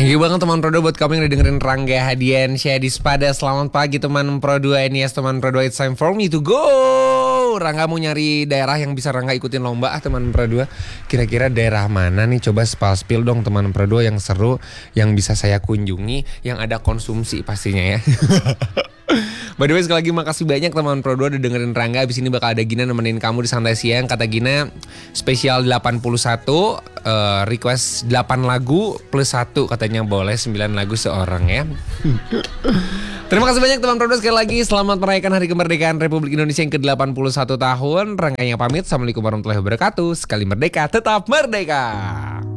Thank you banget teman Pro 2 buat kamu yang udah dengerin Rangga Hadiansyah di Spada. Selamat pagi teman Pro 2. Ini teman Pro 2, it's time for me to go. Rangga mau nyari daerah yang bisa Rangga ikutin lomba teman Pro 2. Kira-kira daerah mana nih? Coba spill dong teman Pro 2 yang seru, yang bisa saya kunjungi, yang ada konsumsi pastinya ya. By the way, sekali lagi makasih banyak teman Pro 2 udah dengerin Rangga. Abis ini bakal ada Gina nemenin kamu di Santai Siang. Kata Gina spesial 81, request 8 lagu plus 1, katanya boleh 9 lagu seorang ya. Terima kasih banyak teman Pro 2 sekali lagi. Selamat merayakan Hari Kemerdekaan Republik Indonesia yang ke-81 tahun. Rangga yang pamit. Assalamualaikum warahmatullahi wabarakatuh. Sekali merdeka, tetap merdeka.